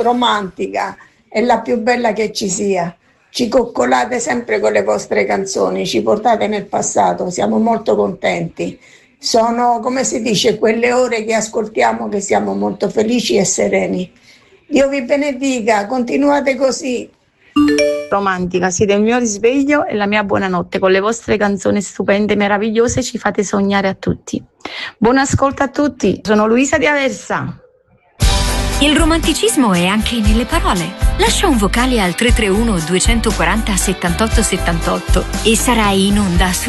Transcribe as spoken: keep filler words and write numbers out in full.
romantica, è la più bella che ci sia. Ci coccolate sempre con le vostre canzoni, ci portate nel passato, siamo molto contenti. Sono, come si dice, quelle ore che ascoltiamo che siamo molto felici e sereni. Dio vi benedica, continuate così. Romantica, siete il mio risveglio e la mia buonanotte. Con le vostre canzoni stupende e meravigliose ci fate sognare a tutti. Buon ascolto a tutti, sono Luisa di Aversa. Il romanticismo è anche nelle parole. Lascia un vocale al tre tre uno due quattro zero settantotto settantotto e sarai in onda su